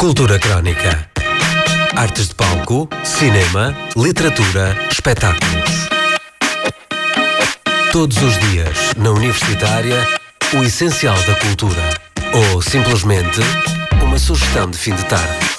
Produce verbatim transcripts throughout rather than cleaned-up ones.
Cultura Crónica. Artes de palco, cinema, literatura, espetáculos. Todos os dias, na Universitária, o essencial da cultura. Ou, simplesmente, uma sugestão de fim de tarde.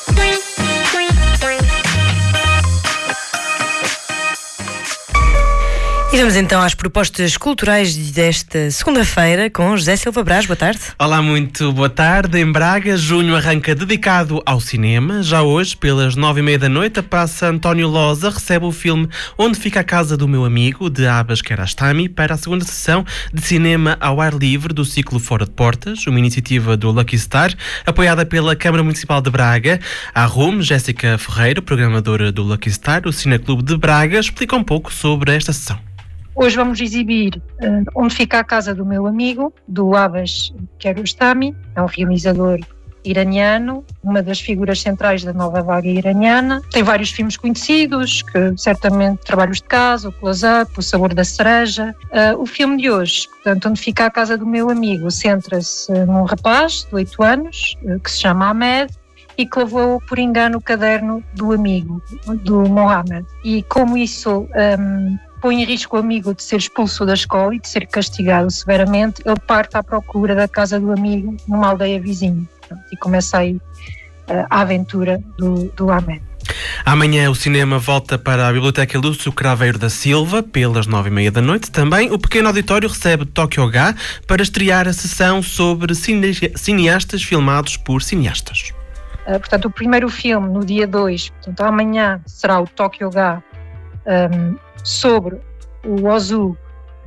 E vamos então às propostas culturais desta segunda-feira com José Silva Brás. Boa tarde. Olá, muito boa tarde. Em Braga, junho arranca dedicado ao cinema. Já hoje, pelas nove e meia da noite, a Praça António Losa recebe o filme Onde Fica a Casa do Meu Amigo, de Abbas Kiarostami, para a segunda sessão de cinema ao ar livre do ciclo Fora de Portas, uma iniciativa do Lucky Star, apoiada pela Câmara Municipal de Braga. A Rume, Jéssica Ferreiro, programadora do Lucky Star, o Cineclube de Braga, explica um pouco sobre esta sessão. Hoje vamos exibir uh, Onde Fica a Casa do Meu Amigo, do Abbas Kiarostami, é um realizador iraniano, uma das figuras centrais da nova vaga iraniana. Tem vários filmes conhecidos, que certamente Trabalhos de Casa, o Close-Up, O Sabor da Cereja. Uh, o filme de hoje, portanto, Onde Fica a Casa do Meu Amigo, centra-se num rapaz de oito anos, uh, que se chama Ahmed, e que levou por engano o caderno do amigo, do Mohammed. E como isso um, põe em risco o amigo de ser expulso da escola e de ser castigado severamente, ele parte à procura da casa do amigo numa aldeia vizinha. E começa aí uh, a aventura do, do Ahmed. Amanhã o cinema volta para a Biblioteca Lúcio Craveiro da Silva, pelas nove e meia da noite. Também o pequeno auditório recebe Tokyo Ga para estrear a sessão sobre cine- cineastas filmados por cineastas. Uh, portanto, o primeiro filme, no dia dois, portanto, amanhã, será o Tokyo Ga, um, sobre o Ozu,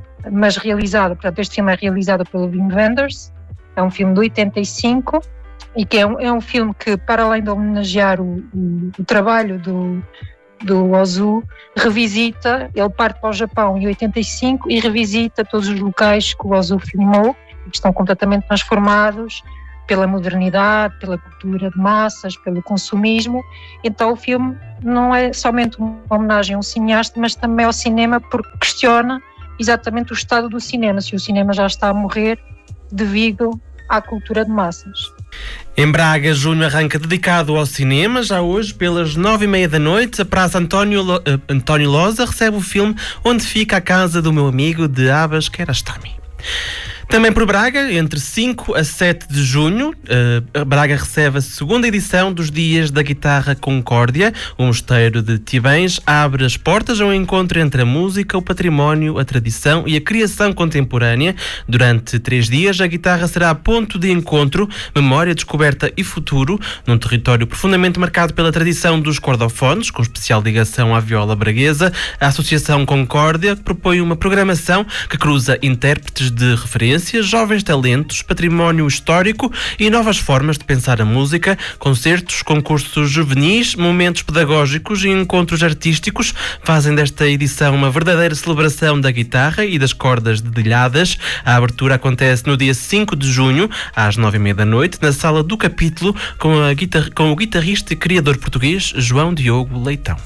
mas realizado, portanto, este filme é realizado pelo Wim Wenders, é um filme de oitenta e cinco, e que é um, é um filme que, para além de homenagear o, o, o trabalho do, do Ozu, revisita, ele parte para o Japão em oitenta e cinco e revisita todos os locais que o Ozu filmou, que estão completamente transformados pela modernidade, pela cultura de massas, pelo consumismo. Então o filme não é somente uma homenagem a um cineasta, mas também ao cinema, porque questiona exatamente o estado do cinema, se o cinema já está a morrer devido à cultura de massas. Em Braga, junho arranca dedicado ao cinema. Já hoje, pelas nove e meia da noite, a Praça António, Lo- uh, António Losa recebe o filme Onde Fica a Casa do Meu Amigo, de Abbas Kiarostami. Também por Braga, entre cinco a sete de junho, uh, Braga recebe a segunda edição dos Dias da Guitarra Concórdia. O Mosteiro de Tibães abre as portas a um encontro entre a música, o património, a tradição e a criação contemporânea. Durante três dias, a guitarra será ponto de encontro, memória, descoberta e futuro, num território profundamente marcado pela tradição dos cordofones, com especial ligação à viola braguesa. A Associação Concórdia propõe uma programação que cruza intérpretes de referência, jovens talentos, património histórico e novas formas de pensar a música, concertos, concursos juvenis, momentos pedagógicos e encontros artísticos fazem desta edição uma verdadeira celebração da guitarra e das cordas dedilhadas. A abertura acontece no dia cinco de junho, às nove e meia da noite, na Sala do Capítulo, com, a guitar- com o guitarrista e criador português João Diogo Leitão.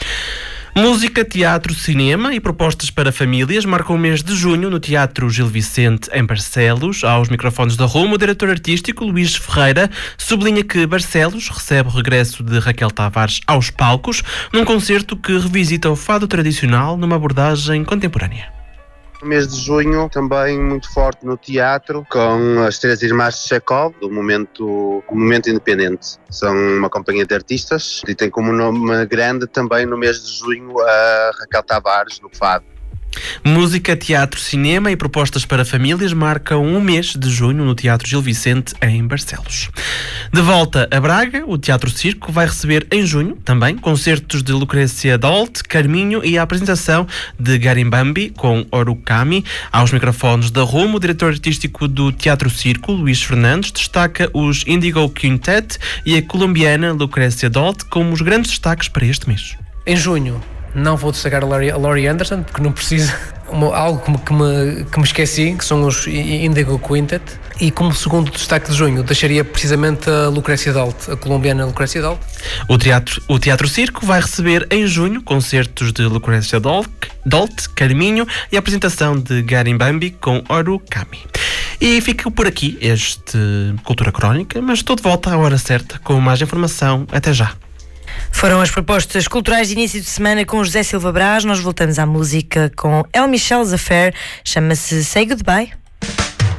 Música, teatro, cinema e propostas para famílias marcam o mês de junho no Teatro Gil Vicente, em Barcelos. Aos microfones da Rumo, o diretor artístico Luís Ferreira sublinha que Barcelos recebe o regresso de Raquel Tavares aos palcos, num concerto que revisita o fado tradicional numa abordagem contemporânea. No mês de junho, também muito forte no teatro, com as Três Irmãs de Chekhov, do momento, momento Independente. São uma companhia de artistas e tem como nome grande também no mês de junho a Raquel Tavares, no fado. Música, teatro, cinema e propostas para famílias marcam um mês de junho no Teatro Gil Vicente, em Barcelos. De volta a Braga, o Teatro Circo vai receber em junho também concertos de Lucrécia Dalt, Carminho e a apresentação de Garimbambi com Orukami. Aos microfones da Rumo, o diretor artístico do Teatro Circo, Luís Fernandes, destaca os Indigo Quintet e a colombiana Lucrécia Dalt como os grandes destaques para este mês. Em junho não vou destacar a Laurie, a Laurie Anderson, porque não precisa. Uma, algo que me, que, me, que me esqueci, que são os Indigo Quintet. E como segundo destaque de junho, deixaria precisamente a Lucrécia Dalt, a colombiana Lucrécia Dalt. O Teatro, o Teatro Circo vai receber em junho concertos de Lucrécia Dalt, Dalt, Carminho e a apresentação de Garimbambi com Orukami. E fica por aqui este Cultura Crónica, mas estou de volta à hora certa com mais informação. Até já. Foram as propostas culturais de início de semana com José Silva Brás. Nós voltamos à música com El Michel's Affair. Chama-se Say Goodbye.